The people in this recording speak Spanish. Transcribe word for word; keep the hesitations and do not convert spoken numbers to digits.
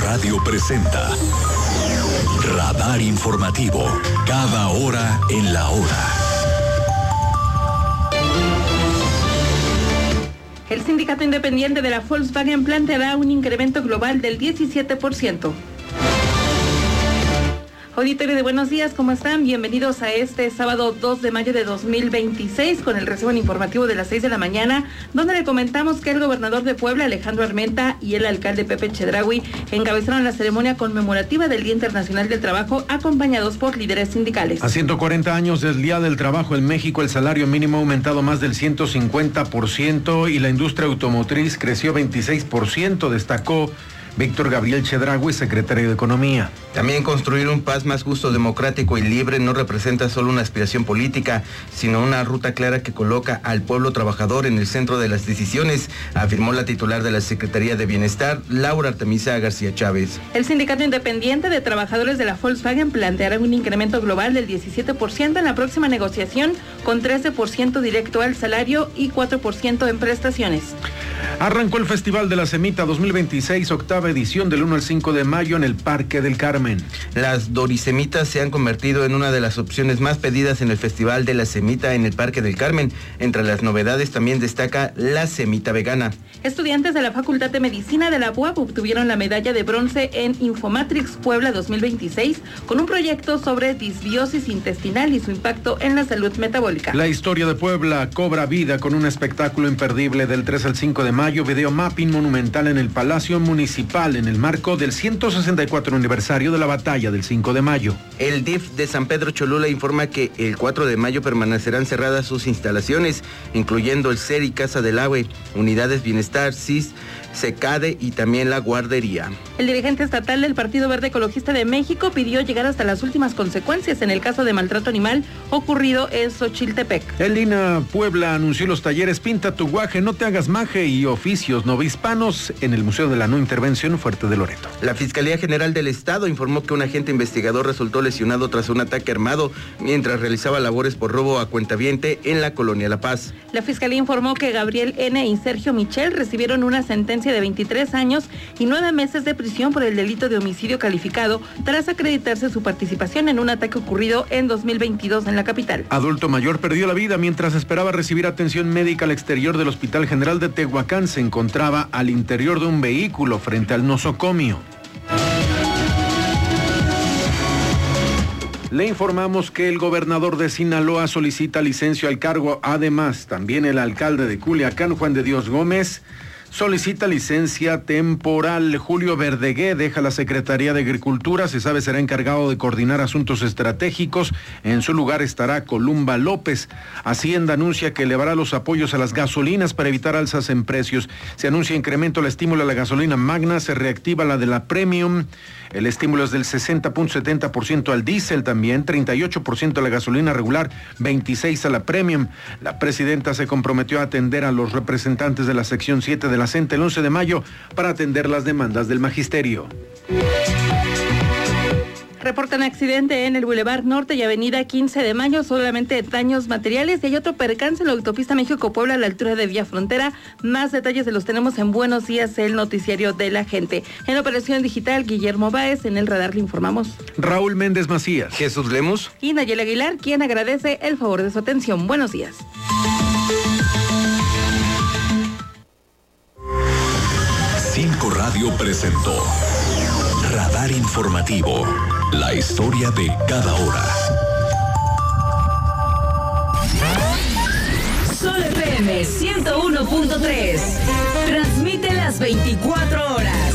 Radio presenta Radar Informativo, cada hora en la hora. El sindicato independiente de la Volkswagen planteará un incremento global del diecisiete por ciento. Auditorio de Buenos Días, ¿cómo están? Bienvenidos a este sábado dos de mayo de dos mil veintiséis con el resumen informativo de las seis de la mañana, donde le comentamos que el gobernador de Puebla, Alejandro Armenta, y el alcalde Pepe Chedraui encabezaron la ceremonia conmemorativa del Día Internacional del Trabajo, acompañados por líderes sindicales. A ciento cuarenta años del Día del Trabajo en México, el salario mínimo ha aumentado más del ciento cincuenta por ciento y la industria automotriz creció veintiséis por ciento, destacó Víctor Gabriel Chedraui, secretario de Economía. También construir un país más justo, democrático y libre no representa solo una aspiración política, sino una ruta clara que coloca al pueblo trabajador en el centro de las decisiones, afirmó la titular de la Secretaría de Bienestar, Laura Artemisa García Chávez. El Sindicato Independiente de Trabajadores de la Volkswagen planteará un incremento global del diecisiete por ciento en la próxima negociación, con trece por ciento directo al salario y cuatro por ciento en prestaciones. Arrancó el Festival de la Semita dos mil veintiséis, octava edición del uno al cinco de mayo en el Parque del Carmen. Las dorisemitas se han convertido en una de las opciones más pedidas en el Festival de la Semita en el Parque del Carmen. Entre las novedades también destaca la semita vegana. Estudiantes de la Facultad de Medicina de la U A P obtuvieron la medalla de bronce en Infomatrix Puebla dos mil veintiséis con un proyecto sobre disbiosis intestinal y su impacto en la salud metabólica. La historia de Puebla cobra vida con un espectáculo imperdible del tres al cinco de mayo, video mapping monumental en el Palacio Municipal en el marco del ciento sesenta y cuatro aniversario de la batalla del cinco de mayo. El D I F de San Pedro Cholula informa que el cuatro de mayo permanecerán cerradas sus instalaciones, incluyendo el C E R y Casa del Agua, Unidades Bienestar, C I S, SECADE y también la guardería. El dirigente estatal del Partido Verde Ecologista de México pidió llegar hasta las últimas consecuencias en el caso de maltrato animal ocurrido en Xochiltepec. El I N A Puebla anunció los talleres Pinta tu guaje, no te hagas maje y oficios novohispanos en el Museo de la No Intervención Fuerte de Loreto. La Fiscalía General del Estado informó que un agente investigador resultó lesionado tras un ataque armado mientras realizaba labores por robo a cuentaviente en la colonia La Paz. La Fiscalía informó que Gabriel N. y Sergio Michel recibieron una sentencia de veintitrés años y nueve meses de prisión por el delito de homicidio calificado tras acreditarse su participación en un ataque ocurrido en dos mil veintidós en la capital. Adulto mayor perdió la vida mientras esperaba recibir atención médica al exterior del Hospital General de Tehuacán. Se encontraba al interior de un vehículo frente al nosocomio. Le informamos que el gobernador de Sinaloa solicita licencia al cargo. Además, también el alcalde de Culiacán, Juan de Dios Gómez, solicita licencia temporal. Julio Verdegué deja la Secretaría de Agricultura, se sabe será encargado de coordinar asuntos estratégicos. En su lugar estará Columba López. Hacienda anuncia que elevará los apoyos a las gasolinas para evitar alzas en precios. Se anuncia incremento al estímulo a la gasolina magna, se reactiva la de la premium. El estímulo es del sesenta punto setenta por ciento al diésel también, treinta y ocho por ciento a la gasolina regular, veintiséis por ciento a la premium. La presidenta se comprometió a atender a los representantes de la sección siete de la C E N T E el once de mayo para atender las demandas del magisterio. Reportan accidente en el Boulevard Norte y Avenida quince de mayo, solamente daños materiales. Y hay otro percance en la autopista México-Puebla a la altura de Vía Frontera. Más detalles se los tenemos en Buenos Días, el noticiario de la gente. En la operación digital, Guillermo Báez. En el radar le informamos Raúl Méndez Macías, Jesús Lemus y Nayeli Aguilar, quien agradece el favor de su atención. Buenos días. Cinco Radio presentó Radar Informativo, la historia de cada hora. Sol F M ciento uno punto tres. Transmite las veinticuatro horas.